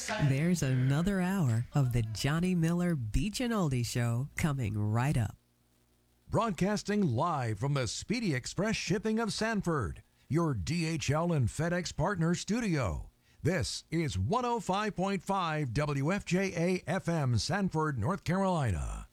There's another hour of the Johnny Miller Beach and Oldie Show coming right up. Broadcasting live from the Speedy Express Shipping of Sanford, your DHL and FedEx partner studio. This is 105.5 WFJA FM, Sanford, North Carolina.